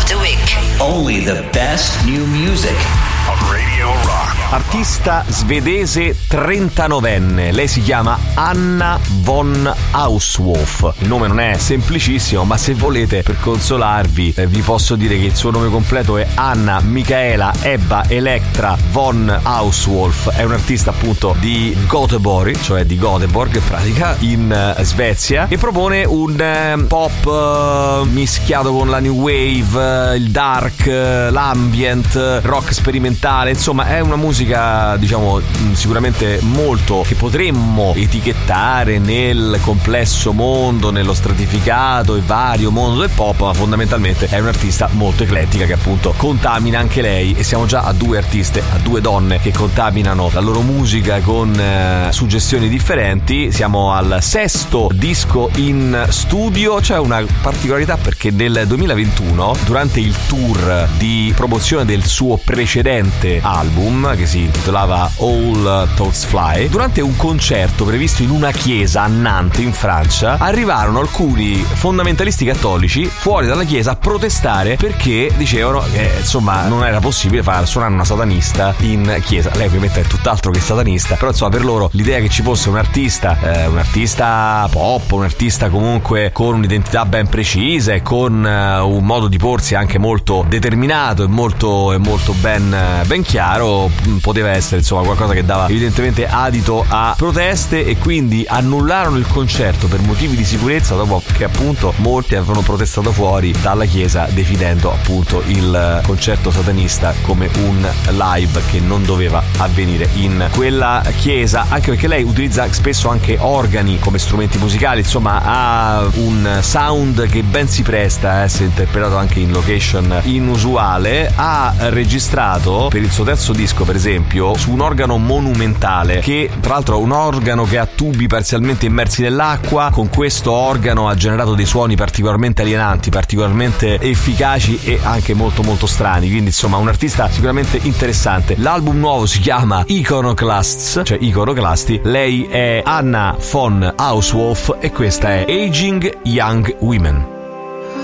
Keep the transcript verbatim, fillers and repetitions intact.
of the Week. Only the best new music on Radio Rock. Artista svedese trentanovenne, lei si chiama Anna von Auswolf. Il nome non è semplicissimo, ma se volete, per consolarvi, eh, vi posso dire che il suo nome completo è Anna Michaela Ebba Elektra von Auswolf. È un artista appunto di Göteborg, cioè di Göteborg in pratica, in uh, Svezia, e propone un uh, pop uh, mischiato con la new wave, uh, il dark, uh, l'ambient, uh, rock sperimentale. Insomma, è una musica, diciamo, sicuramente molto che potremmo etichettare nel complesso mondo, nello stratificato e vario mondo del pop, ma fondamentalmente è un'artista molto eclettica che appunto contamina anche lei, e siamo già a due artiste, a due donne che contaminano la loro musica con eh, suggestioni differenti. Siamo al sesto disco in studio. C'è una particolarità perché nel duemilaventuno, durante il tour di promozione del suo precedente album, che si intitolava All Thoughts Fly, durante un concerto previsto in una chiesa a Nantes in Francia, arrivarono alcuni fondamentalisti cattolici fuori dalla chiesa a protestare perché dicevano che insomma non era possibile far suonare una satanista in chiesa. Lei ovviamente è tutt'altro che satanista, però insomma per loro l'idea che ci fosse un artista eh, un artista pop, un artista comunque con un'identità ben precisa e con uh, un modo di porsi anche molto determinato e molto, e molto ben, ben chiaro, poteva essere insomma qualcosa che dava evidentemente adito a proteste, e quindi annullarono il concerto per motivi di sicurezza, dopo che appunto molti avevano protestato fuori dalla chiesa definendo appunto il concerto satanista come un live che non doveva avvenire in quella chiesa, anche perché lei utilizza spesso anche organi come strumenti musicali. Insomma, ha un sound che ben si presta a essere interpretato anche in location inusuale. Ha registrato per il suo terzo disco, per esempio, su un organo monumentale, che tra l'altro è un organo che ha tubi parzialmente immersi nell'acqua. Con questo organo ha generato dei suoni particolarmente alienanti, particolarmente efficaci e anche molto molto strani, quindi insomma un artista sicuramente interessante. L'album nuovo si chiama Iconoclasts, cioè Iconoclasti. Lei è Anna von Auswolf e questa è Aging Young Women.